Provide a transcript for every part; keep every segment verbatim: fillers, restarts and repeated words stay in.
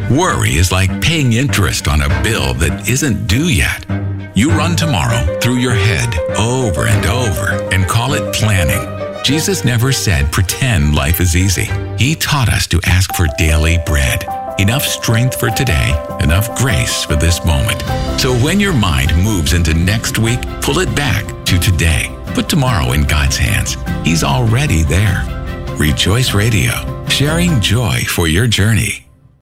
Worry is like paying interest on a bill that isn't due yet. You run tomorrow through your head over and over and call it planning. Jesus never said pretend life is easy. He taught us to ask for daily bread. Enough strength for today, enough grace for this moment. So when your mind moves into next week, pull it back to today. Put tomorrow in God's hands. He's already there. Rejoice Radio, sharing joy for your journey.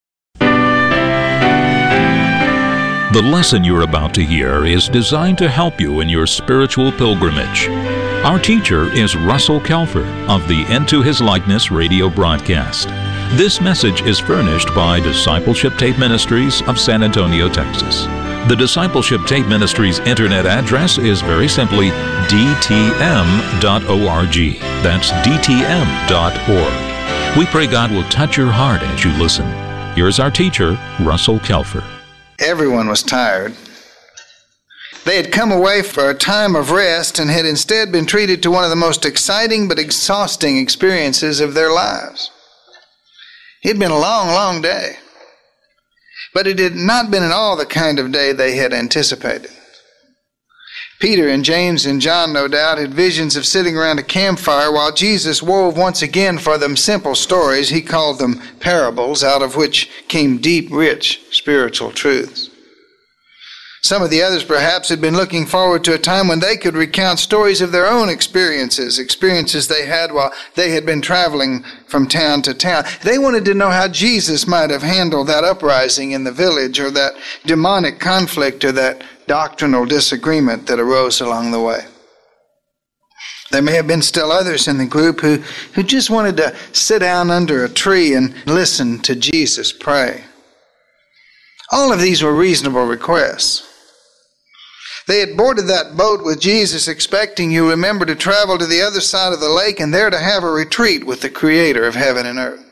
The lesson you're about to hear is designed to help you in your spiritual pilgrimage. Our teacher is Russell Kelfer of the Into His Likeness radio broadcast. This message is furnished by Discipleship Tape Ministries of San Antonio, Texas. The Discipleship Tape Ministries internet address is very simply d t m dot org. That's d t m dot org. We pray God will touch your heart as you listen. Here's our teacher, Russell Kelfer. Everyone was tired. They had come away for a time of rest and had instead been treated to one of the most exciting but exhausting experiences of their lives. It had been a long, long day, but it had not been at all the kind of day they had anticipated. Peter and James and John, no doubt, had visions of sitting around a campfire while Jesus wove once again for them simple stories. He called them parables, out of which came deep, rich spiritual truths. Some of the others perhaps had been looking forward to a time when they could recount stories of their own experiences, experiences they had while they had been traveling from town to town. They wanted to know how Jesus might have handled that uprising in the village, or that demonic conflict, or that doctrinal disagreement that arose along the way. There may have been still others in the group who, who just wanted to sit down under a tree and listen to Jesus pray. All of these were reasonable requests. They had boarded that boat with Jesus, expecting, you remember, to travel to the other side of the lake and there to have a retreat with the Creator of heaven and earth.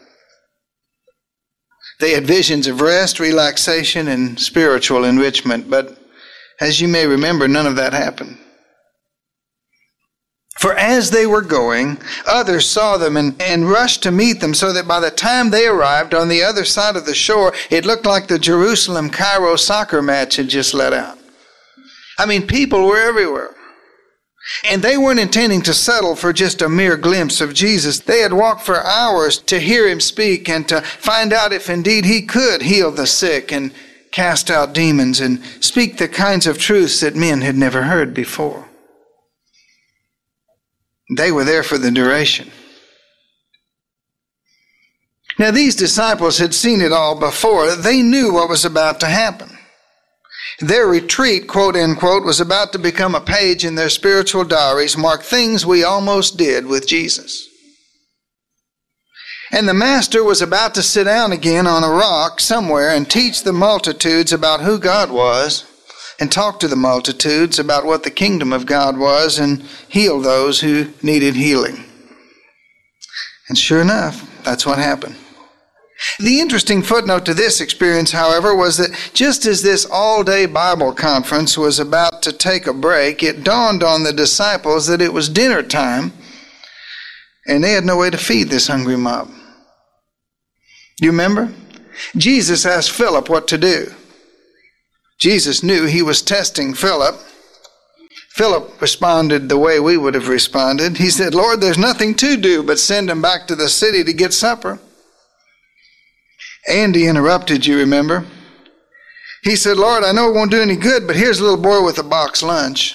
They had visions of rest, relaxation, and spiritual enrichment, but as you may remember, none of that happened. For as they were going, others saw them and, and rushed to meet them, so that by the time they arrived on the other side of the shore, it looked like the Jerusalem-Cairo soccer match had just let out. I mean, people were everywhere. And they weren't intending to settle for just a mere glimpse of Jesus. They had walked for hours to hear him speak and to find out if indeed he could heal the sick and cast out demons and speak the kinds of truths that men had never heard before. They were there for the duration. Now, these disciples had seen it all before. They knew what was about to happen. Their retreat, quote unquote, was about to become a page in their spiritual diaries, mark things we almost did with Jesus. And the Master was about to sit down again on a rock somewhere and teach the multitudes about who God was, and talk to the multitudes about what the kingdom of God was, and heal those who needed healing. And sure enough, that's what happened. The interesting footnote to this experience, however, was that just as this all-day Bible conference was about to take a break, it dawned on the disciples that it was dinner time, and they had no way to feed this hungry mob. You remember? Jesus asked Philip what to do. Jesus knew he was testing Philip. Philip responded the way we would have responded. He said, Lord, there's nothing to do but send him back to the city to get supper. Andy interrupted, you remember. He said, Lord, I know it won't do any good, but here's a little boy with a box lunch.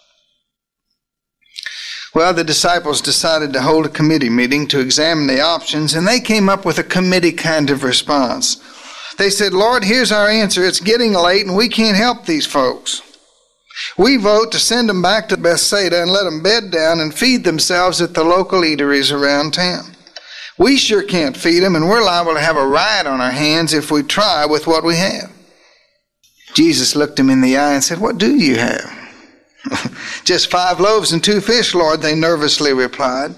Well, the disciples decided to hold a committee meeting to examine the options, and they came up with a committee kind of response. They said, Lord, here's our answer. It's getting late, and we can't help these folks. We vote to send them back to Bethsaida and let them bed down and feed themselves at the local eateries around town. We sure can't feed them, and we're liable to have a riot on our hands if we try with what we have. Jesus looked him in the eye and said, what do you have? Just five loaves and two fish, Lord, they nervously replied.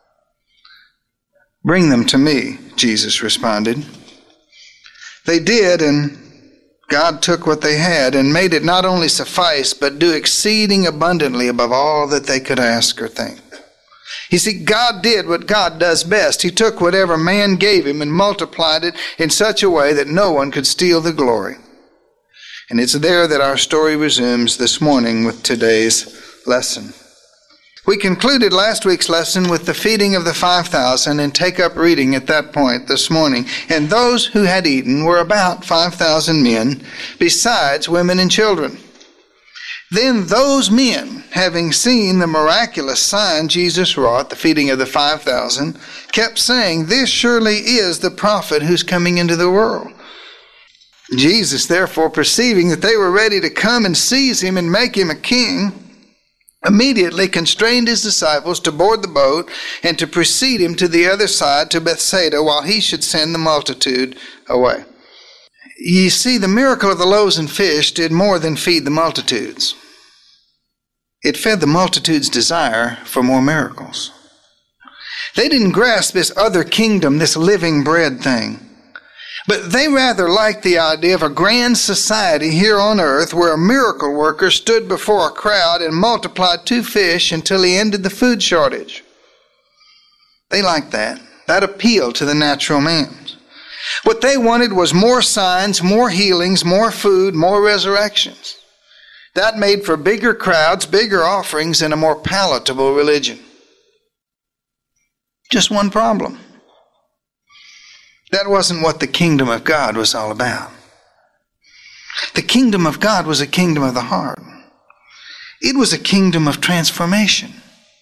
Bring them to me, Jesus responded. They did, and God took what they had and made it not only suffice, but do exceeding abundantly above all that they could ask or think. You see, God did what God does best. He took whatever man gave him and multiplied it in such a way that no one could steal the glory. And it's there that our story resumes this morning with today's lesson. We concluded last week's lesson with the feeding of the five thousand and take up reading at that point this morning. And those who had eaten were about five thousand men, besides women and children. Then those men, having seen the miraculous sign Jesus wrought, the feeding of the five thousand, kept saying, "This surely is the prophet who's coming into the world." Jesus, therefore, perceiving that they were ready to come and seize him and make him a king, immediately constrained his disciples to board the boat and to precede him to the other side to Bethsaida, while he should send the multitude away. You see, the miracle of the loaves and fish did more than feed the multitudes. It fed the multitude's desire for more miracles. They didn't grasp this other kingdom, this living bread thing. But they rather liked the idea of a grand society here on earth where a miracle worker stood before a crowd and multiplied two fish until he ended the food shortage. They liked that. That appealed to the natural man. What they wanted was more signs, more healings, more food, more resurrections. That made for bigger crowds, bigger offerings, and a more palatable religion. Just one problem. That wasn't what the kingdom of God was all about. The kingdom of God was a kingdom of the heart. It was a kingdom of transformation.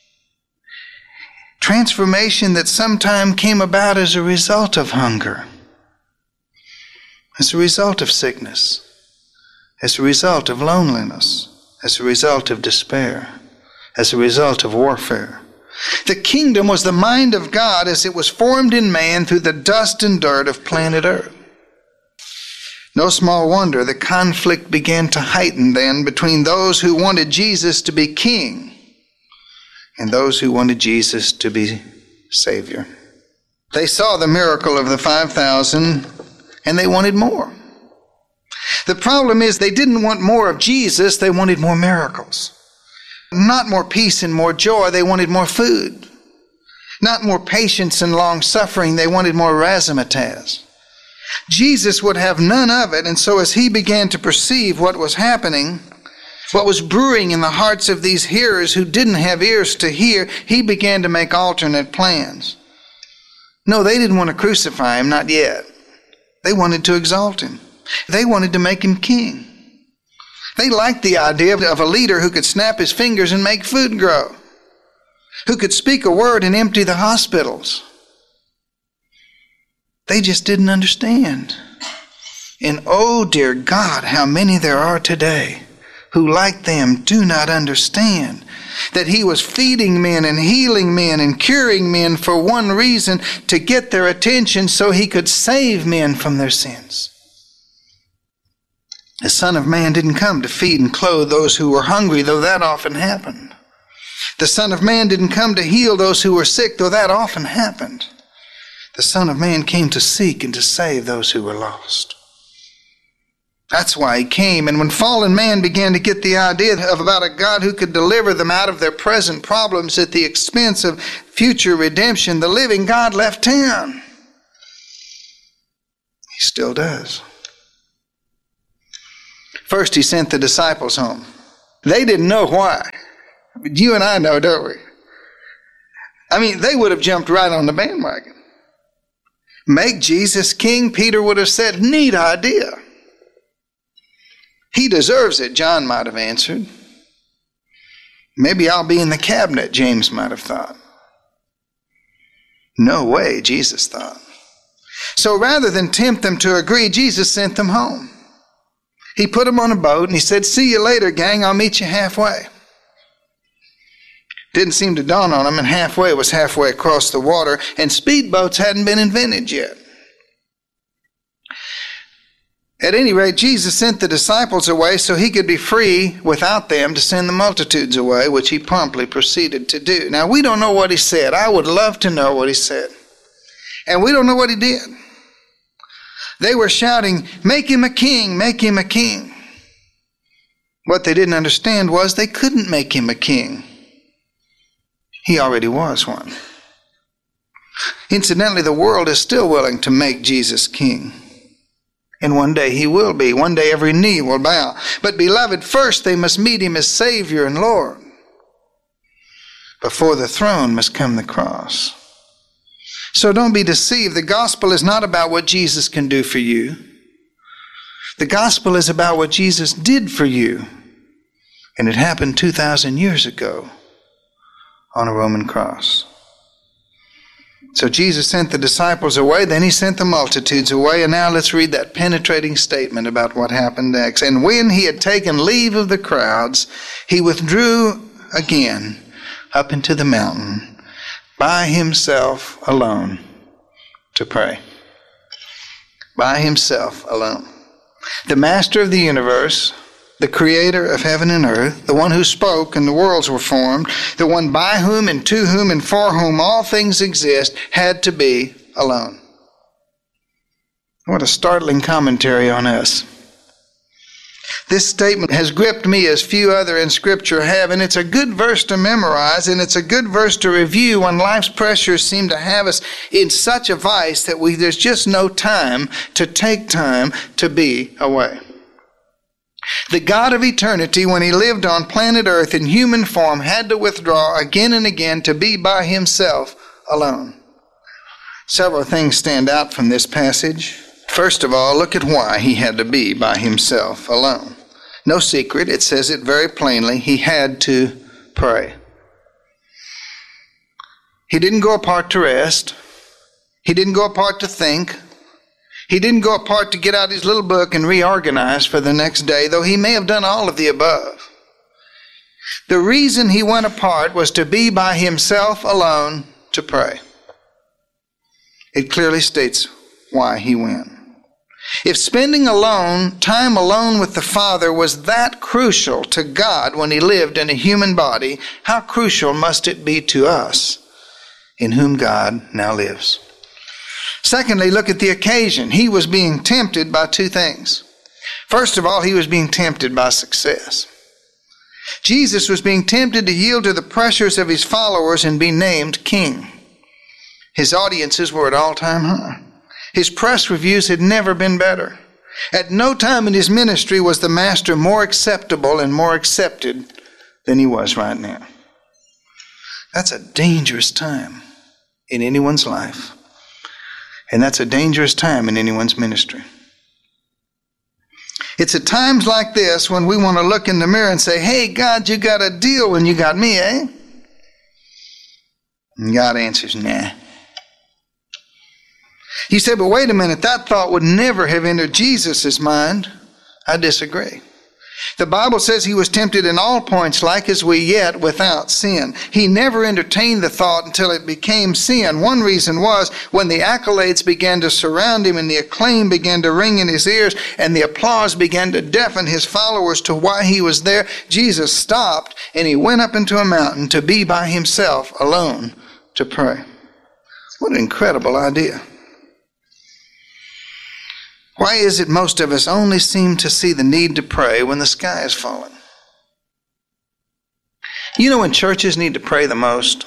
Transformation that sometimes came about as a result of hunger, as a result of sickness, as a result of loneliness, as a result of despair, as a result of warfare. The kingdom was the mind of God as it was formed in man through the dust and dirt of planet Earth. No small wonder the conflict began to heighten then between those who wanted Jesus to be king and those who wanted Jesus to be Savior. They saw the miracle of the five thousand and they wanted more. The problem is they didn't want more of Jesus, they wanted more miracles. Not more peace and more joy, they wanted more food. Not more patience and long suffering, they wanted more razzmatazz. Jesus would have none of it, and so as he began to perceive what was happening, what was brewing in the hearts of these hearers who didn't have ears to hear, he began to make alternate plans. No, they didn't want to crucify him, not yet. They wanted to exalt him. They wanted to make him king. They liked the idea of a leader who could snap his fingers and make food grow, who could speak a word and empty the hospitals. They just didn't understand. And oh, dear God, how many there are today who, like them, do not understand that he was feeding men and healing men and curing men for one reason, to get their attention so he could save men from their sins. The Son of Man didn't come to feed and clothe those who were hungry, though that often happened. The Son of Man didn't come to heal those who were sick, though that often happened. The Son of Man came to seek and to save those who were lost. That's why he came. And when fallen man began to get the idea of about a God who could deliver them out of their present problems at the expense of future redemption, the living God left town. He still does. First, he sent the disciples home. They didn't know why. You and I know, don't we? I mean, they would have jumped right on the bandwagon. Make Jesus king, Peter would have said, neat idea. He deserves it, John might have answered. Maybe I'll be in the cabinet, James might have thought. No way, Jesus thought. So rather than tempt them to agree, Jesus sent them home. He put them on a boat and he said, see you later, gang, I'll meet you halfway. Didn't seem to dawn on them, and halfway was halfway across the water, and speedboats hadn't been invented yet. At any rate, Jesus sent the disciples away so he could be free without them to send the multitudes away, which he promptly proceeded to do. Now, we don't know what he said. I would love to know what he said. And we don't know what he did. They were shouting, make him a king, make him a king. What they didn't understand was they couldn't make him a king. He already was one. Incidentally, the world is still willing to make Jesus king. And one day he will be. One day every knee will bow. But beloved, first they must meet him as Savior and Lord. Before the throne must come the cross. So don't be deceived. The gospel is not about what Jesus can do for you. The gospel is about what Jesus did for you. And it happened two thousand years ago on a Roman cross. So Jesus sent the disciples away, then he sent the multitudes away, and now let's read that penetrating statement about what happened next. And when he had taken leave of the crowds, he withdrew again up into the mountain by himself alone to pray. By himself alone. The master of the universe, the creator of heaven and earth, the one who spoke and the worlds were formed, the one by whom and to whom and for whom all things exist, had to be alone. What a startling commentary on us. This statement has gripped me as few other in Scripture have, and it's a good verse to memorize, and it's a good verse to review when life's pressures seem to have us in such a vice that we there's just no time to take time to be away. The God of eternity, when he lived on planet Earth in human form, had to withdraw again and again to be by himself alone. Several things stand out from this passage. First of all, look at why he had to be by himself alone. No secret, it says it very plainly. He had to pray. He didn't go apart to rest. He didn't go apart to think. He didn't go apart to get out his little book and reorganize for the next day, though he may have done all of the above. The reason he went apart was to be by himself alone to pray. It clearly states why he went. If spending alone, time alone with the Father was that crucial to God when he lived in a human body, how crucial must it be to us in whom God now lives? Secondly, look at the occasion. He was being tempted by two things. First of all, he was being tempted by success. Jesus was being tempted to yield to the pressures of his followers and be named king. His audiences were at all-time high. His press reviews had never been better. At no time in his ministry was the master more acceptable and more accepted than he was right now. That's a dangerous time in anyone's life. And that's a dangerous time in anyone's ministry. It's at times like this when we want to look in the mirror and say, hey, God, you got a deal when you got me, eh? And God answers, nah. You say, but wait a minute, that thought would never have entered Jesus' mind. I disagree. The Bible says he was tempted in all points like as we, yet without sin. He never entertained the thought until it became sin. One reason was when the accolades began to surround him and the acclaim began to ring in his ears and the applause began to deafen his followers to why he was there, Jesus stopped and he went up into a mountain to be by himself alone to pray. What an incredible idea. Why is it most of us only seem to see the need to pray when the sky is falling? You know when churches need to pray the most?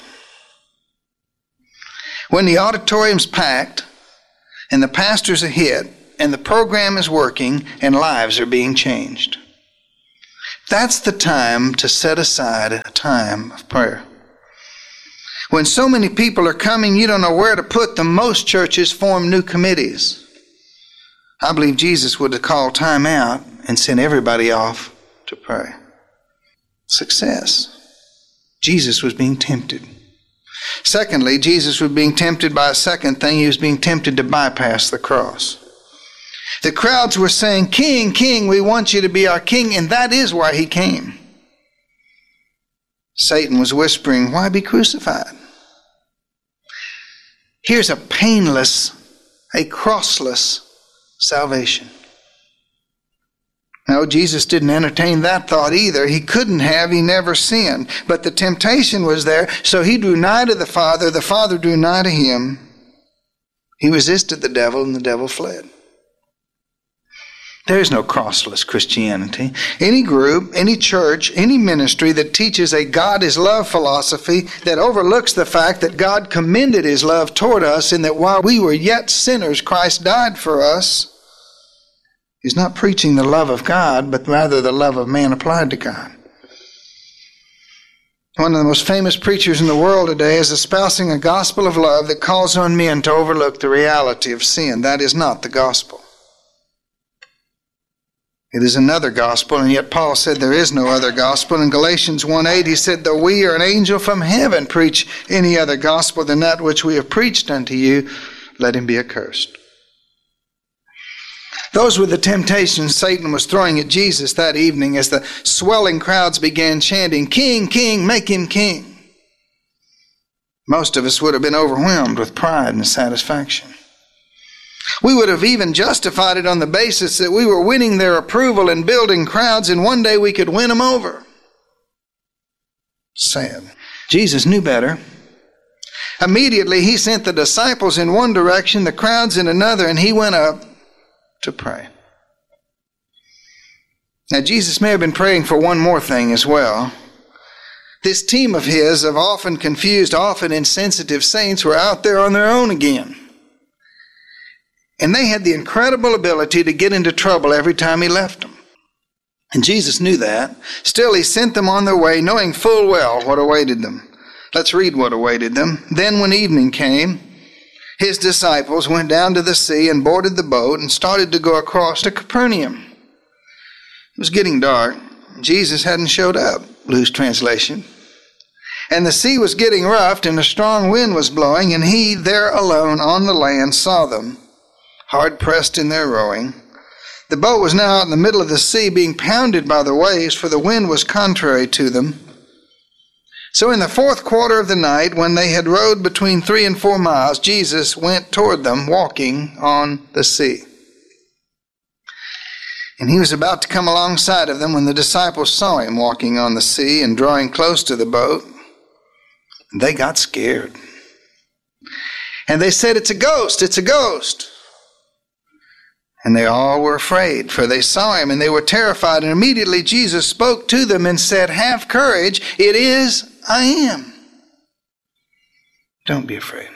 When the auditorium's packed and the pastor's a hit and the program is working and lives are being changed. That's the time to set aside a time of prayer. When so many people are coming, you don't know where to put them. Most churches form new committees. I believe Jesus would have called time out and sent everybody off to pray. Success. Jesus was being tempted. Secondly, Jesus was being tempted by a second thing. He was being tempted to bypass the cross. The crowds were saying, King, King, we want you to be our king, and that is why he came. Satan was whispering, why be crucified? Here's a painless, a crossless salvation. No, Jesus didn't entertain that thought either. He couldn't have. He never sinned. But the temptation was there, so he drew nigh to the Father. The Father drew nigh to him. He resisted the devil, and the devil fled. There is no crossless Christianity. Any group, any church, any ministry that teaches a God is love philosophy that overlooks the fact that God commended his love toward us and that while we were yet sinners, Christ died for us, is not preaching the love of God, but rather the love of man applied to God. One of the most famous preachers in the world today is espousing a gospel of love that calls on men to overlook the reality of sin. That is not the gospel. It is another gospel, and yet Paul said there is no other gospel. In Galatians one eight, he said, though we or an angel from heaven preach any other gospel than that which we have preached unto you, let him be accursed. Those were the temptations Satan was throwing at Jesus that evening as the swelling crowds began chanting, King, King, make him king. Most of us would have been overwhelmed with pride and satisfaction. We would have even justified it on the basis that we were winning their approval and building crowds, and one day we could win them over. Sad. Jesus knew better. Immediately he sent the disciples in one direction, the crowds in another, and he went up to pray. Now Jesus may have been praying for one more thing as well. This team of his, of often confused, often insensitive saints, were out there on their own again. And they had the incredible ability to get into trouble every time he left them. And Jesus knew that. Still, he sent them on their way, knowing full well what awaited them. Let's read what awaited them. Then when evening came, his disciples went down to the sea and boarded the boat and started to go across to Capernaum. It was getting dark. Jesus hadn't showed up, loose translation. And the sea was getting rough, and a strong wind was blowing, and he, there alone on the land, saw them, hard-pressed in their rowing. The boat was now out in the middle of the sea, being pounded by the waves, for the wind was contrary to them. So in the fourth quarter of the night, when they had rowed between three and four miles, Jesus went toward them, walking on the sea. And he was about to come alongside of them when the disciples saw him walking on the sea and drawing close to the boat. They got scared. And they said, "It's a ghost, it's a ghost." And they all were afraid, for they saw him and they were terrified. And immediately Jesus spoke to them and said, "Have courage, it is I am. Don't be afraid."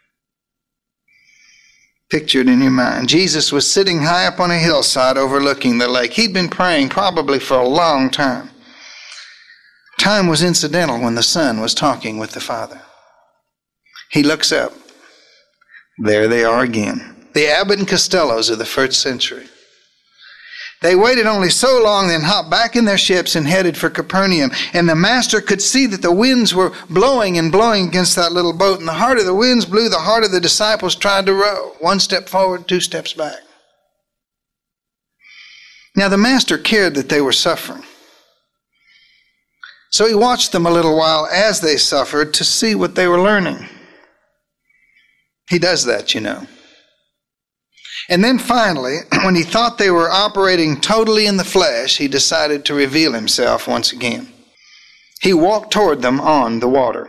Picture it in your mind. Jesus was sitting high up on a hillside overlooking the lake. He'd been praying probably for a long time. Time was incidental when the Son was talking with the Father. He looks up. There they are again. The Abbott and Costellos of the first century. They waited only so long, then hopped back in their ships and headed for Capernaum. And the master could see that the winds were blowing and blowing against that little boat. And the harder the winds blew, the harder the disciples tried to row. One step forward, two steps back. Now the master cared that they were suffering. So he watched them a little while as they suffered to see what they were learning. He does that, you know. And then finally, when he thought they were operating totally in the flesh, he decided to reveal himself once again. He walked toward them on the water.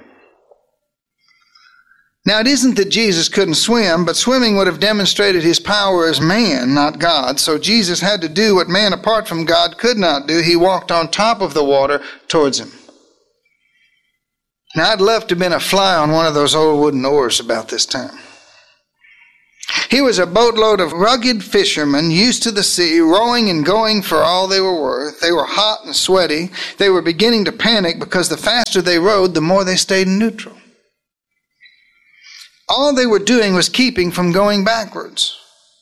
Now, it isn't that Jesus couldn't swim, but swimming would have demonstrated his power as man, not God. So Jesus had to do what man apart from God could not do. He walked on top of the water towards him. Now, I'd love to have been a fly on one of those old wooden oars about this time. He was a boatload of rugged fishermen used to the sea, rowing and going for all they were worth. They were hot and sweaty. They were beginning to panic because the faster they rowed, the more they stayed in neutral. All they were doing was keeping from going backwards.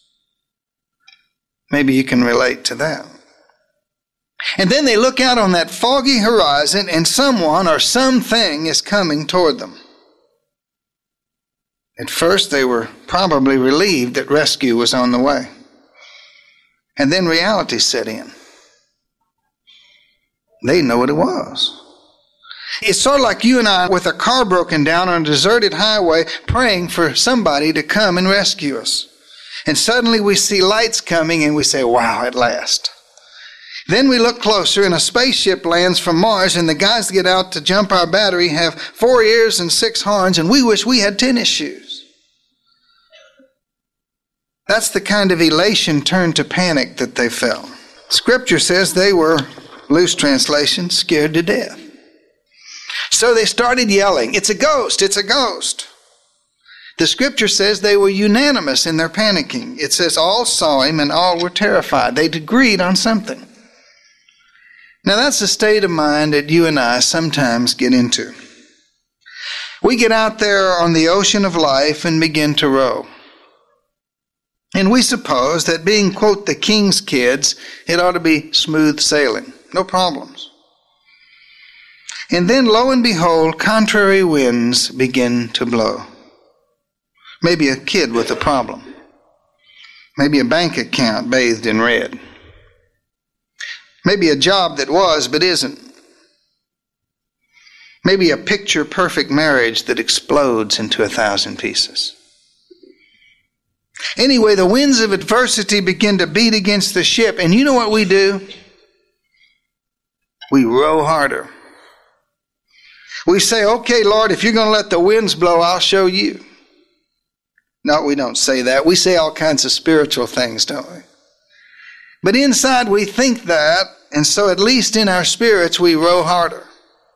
Maybe you can relate to that. And then they look out on that foggy horizon and someone or something is coming toward them. At first, they were probably relieved that rescue was on the way. And then reality set in. They didn't know what it was. It's sort of like you and I with a car broken down on a deserted highway praying for somebody to come and rescue us. And suddenly we see lights coming and we say, "Wow, at last." Then we look closer and a spaceship lands from Mars and the guys that get out to jump our battery have four ears and six horns and we wish we had tennis shoes. That's the kind of elation turned to panic that they felt. Scripture says they were, loose translation, scared to death. So they started yelling, "It's a ghost! It's a ghost!" The Scripture says they were unanimous in their panicking. It says all saw him and all were terrified. They'd agreed on something. Now that's the state of mind that you and I sometimes get into. We get out there on the ocean of life and begin to row. And we suppose that being, quote, the king's kids, it ought to be smooth sailing. No problems. And then, lo and behold, contrary winds begin to blow. Maybe a kid with a problem. Maybe a bank account bathed in red. Maybe a job that was but isn't. Maybe a picture-perfect marriage that explodes into a thousand pieces. Anyway, the winds of adversity begin to beat against the ship, and you know what we do? We row harder. We say, "Okay, Lord, if you're going to let the winds blow, I'll show you." No, we don't say that. We say all kinds of spiritual things, don't we? But inside we think that, and so at least in our spirits we row harder.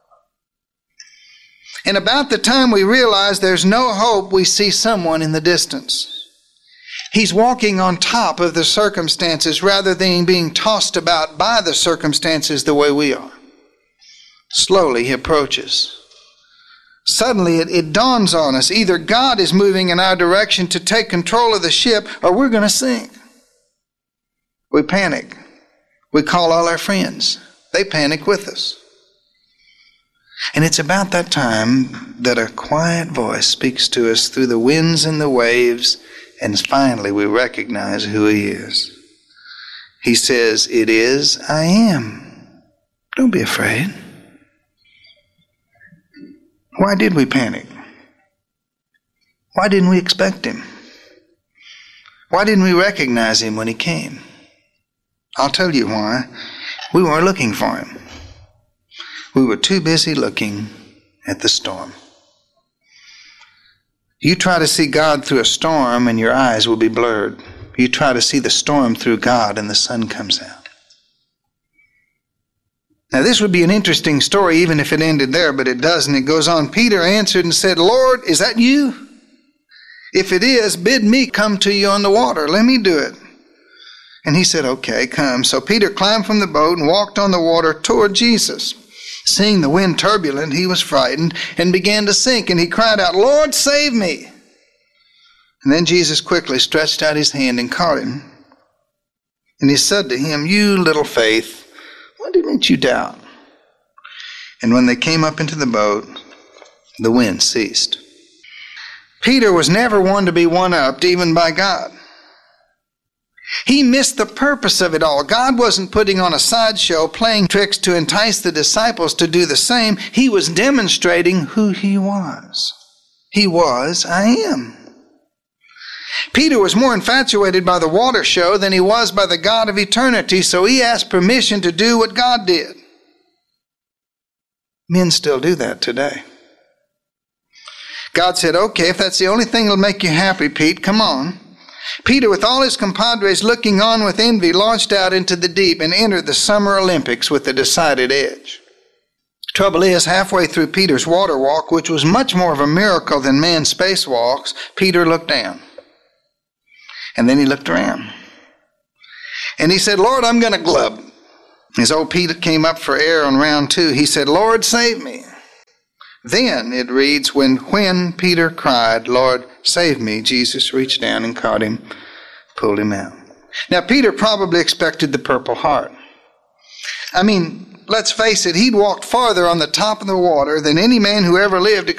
And about the time we realize there's no hope, we see someone in the distance. He's walking on top of the circumstances rather than being tossed about by the circumstances the way we are. Slowly he approaches. Suddenly it, it dawns on us, either God is moving in our direction to take control of the ship or we're going to sink. We panic. We call all our friends. They panic with us. And it's about that time that a quiet voice speaks to us through the winds and the waves, and finally we recognize who he is. He says, "It is I am. Don't be afraid." Why did we panic? Why didn't we expect him? Why didn't we recognize him when he came? I'll tell you why. We weren't looking for him. We were too busy looking at the storm. You try to see God through a storm and your eyes will be blurred. You try to see the storm through God and the sun comes out. Now this would be an interesting story even if it ended there, but it doesn't. It goes on. Peter answered and said, "Lord, is that you? If it is, bid me come to you on the water. Let me do it." And he said, "Okay, come." So Peter climbed from the boat and walked on the water toward Jesus. Seeing the wind turbulent, he was frightened and began to sink, and he cried out, "Lord, save me." And then Jesus quickly stretched out his hand and caught him. And he said to him, "You little faith, what did you doubt?" And when they came up into the boat, the wind ceased. Peter was never one to be one-upped, even by God. He missed the purpose of it all. God wasn't putting on a sideshow, playing tricks to entice the disciples to do the same. He was demonstrating who he was. He was, I am. Peter was more infatuated by the water show than he was by the God of eternity, so he asked permission to do what God did. Men still do that today. God said, "Okay, if that's the only thing that'll make you happy, Pete, come on." Peter, with all his compadres looking on with envy, launched out into the deep and entered the Summer Olympics with a decided edge. Trouble is, halfway through Peter's water walk, which was much more of a miracle than man's spacewalks, Peter looked down. And then he looked around. And he said, "Lord, I'm going to glub." As old Peter came up for air on round two, he said, "Lord, save me." Then, it reads, when, when Peter cried, "Lord, save me," Jesus reached down and caught him, pulled him out. Now, Peter probably expected the Purple Heart. I mean, let's face it, he'd walked farther on the top of the water than any man who ever lived